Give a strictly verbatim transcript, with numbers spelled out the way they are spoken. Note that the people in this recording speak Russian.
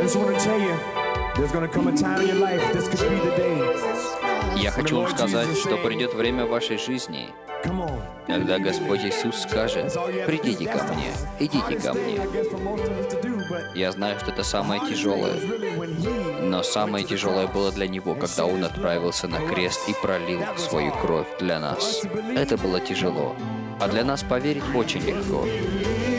Я хочу вам сказать, что придет время в вашей жизни, когда Господь Иисус скажет: «Придите ко мне, идите ко мне». Я знаю, что это самое тяжелое, но самое тяжелое было для Него, когда Он отправился на крест и пролил свою кровь для нас. Это было тяжело, а для нас поверить очень легко.